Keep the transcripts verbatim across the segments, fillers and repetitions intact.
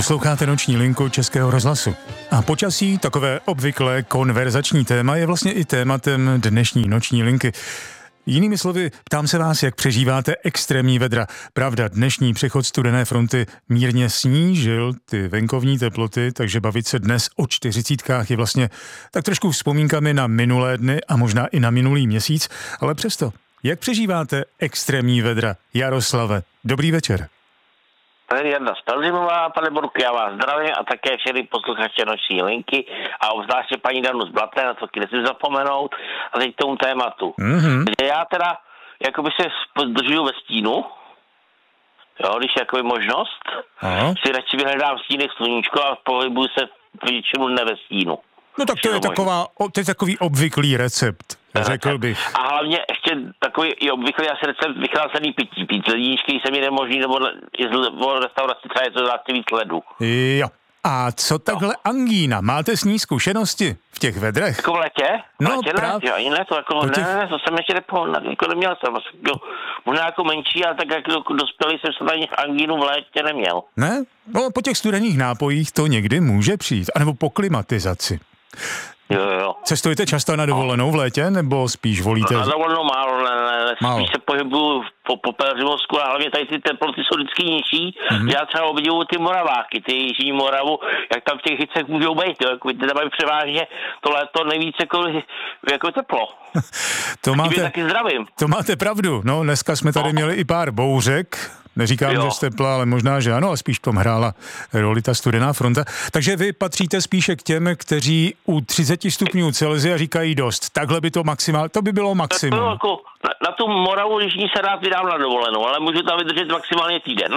Posloucháte Noční linku Českého rozhlasu. A počasí, takové obvyklé konverzační téma, je vlastně i tématem dnešní Noční linky. Jinými slovy, ptám se vás, jak přežíváte extrémní vedra. Pravda, dnešní přechod studené fronty mírně snížil ty venkovní teploty, takže bavit se dnes o čtyřicítkách je vlastně tak trošku vzpomínkami na minulé dny a možná i na minulý měsíc, ale přesto, jak přežíváte extrémní vedra? Jaroslave, dobrý večer. Tady Jarda Spelzimová, pane Borku, já vás zdravím a také všechny posluchače Noční linky a obzvláště paní Danu z Blaté, na to nesmím zapomenout, a teď k tomu tématu. Mm-hmm. Já teda jakoby se zdržuju ve stínu, jo, když je jakoby možnost, Aha. si radši vyhledám stínek sluníčko a pohybuju se většinu dne ve stínu. No tak to je, taková, to je takový obvyklý recept, řekl bych. A hlavně ještě takový i obvyklý asi recept vychlácený pití. Pít ledníčky se mi nemožný, nebo i z restauraci třeba je to dáte víc ledu. Jo. A co takhle no. angína? Máte s ní zkušenosti v těch vedrech? Jako v letě? V no letě právě. Ne, ne, to jako, těch... ne, ne, to jsem ještě nepo, jako neměl jsem. Jako, možná jako menší, ale tak jako dospělý jsem se tady angínu v létě neměl. Ne? No po těch studených nápojích to někdy může přijít. A nebo po klimatizaci. Jo, jo. Cestujete často na dovolenou v létě, nebo spíš volíte? Na dovolenou málo, ne, ne, ne. málo. Spíš se pohybuju po, po Pelhřimovsku a hlavně tady ty teploty jsou vždycky nižší. Mm-hmm. Já třeba obdivuju ty Moraváky, ty Jižní Moravu, jak tam v těch hycech můžou být, jo. Jako, ty tam mají převážně to léto nejvíc jako, jako teplo. to, máte, taky zdravím. to máte pravdu, no dneska jsme tady no. měli i pár bouřek. Neříkám, jo. že z tepla, ale možná, že ano, a spíš v tom hrála roli ta studená fronta. Takže vy patříte spíše k těm, kteří u třicet stupňů Celsia říkají dost. Takhle by to maximál, to by bylo maximum. To jako, na, na tu Moravu Jižní se rád vydám na dovolenou, ale můžu tam vydržet maximálně týden.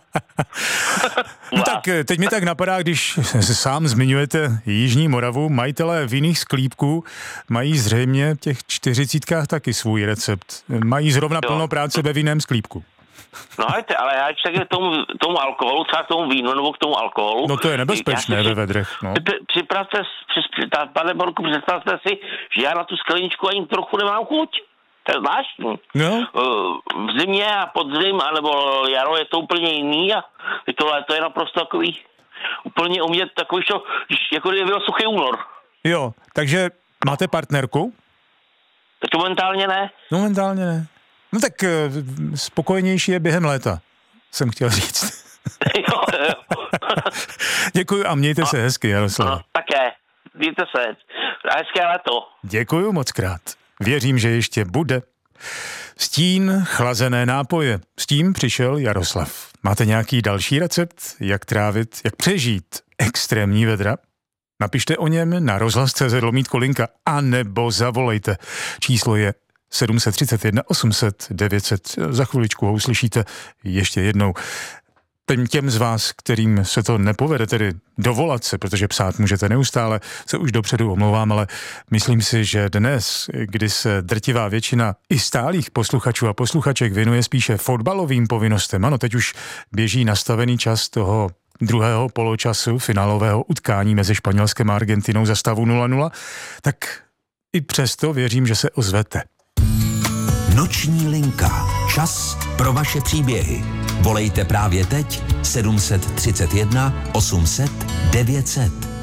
No tak teď mi tak napadá, když sám zmiňujete Jižní Moravu, majitelé vinných sklípků mají zřejmě v těch čtyřicítkách taky svůj recept. Mají zrovna jo. plno práce ve vinném sklípku. No hejte, ale já ještě k tomu, tomu alkoholu, třeba k tomu vínu nebo k tomu alkoholu. No to je nebezpečné ve vedrech. No. Připravte, pane Borku, představte si, že já na tu skleničku ani trochu nemám chuť. To je zvláštní. No. V zimě a podzim, anebo jaro je to úplně jiný a to léto je naprosto takový, úplně umět takový, čo, jako kdyby byl suchý únor. Jo, takže máte partnerku? Tak momentálně ne. Momentálně ne. No tak spokojenější je během léta, jsem chtěl říct. Jo, jo. Děkuju a mějte no, se hezky, Jaroslav. No, také, mějte se. A hezké léto. Děkuju moc krát. Věřím, že ještě bude. Stín, chlazené nápoje. S tím přišel Jaroslav. Máte nějaký další recept, jak trávit, jak přežít extrémní vedra? Napište o něm na rozhlas tečka cé zet lomítko linka a nebo zavolejte. Číslo je sedm set třicet jedna osm set devět set. Za chviličku ho uslyšíte ještě jednou. Těm z vás, kterým se to nepovede, tedy dovolat se, protože psát můžete neustále, se už dopředu omlouvám, ale myslím si, že dnes, kdy se drtivá většina i stálých posluchačů a posluchaček věnuje spíše fotbalovým povinnostem, ano, teď už běží nastavený čas toho druhého poločasu finálového utkání mezi Španělskem a Argentinou za stavu nula nula, tak i přesto věřím, že se ozvete. Noční linka. Čas pro vaše příběhy. Volejte právě teď sedm set třicet jedna osm set devět set.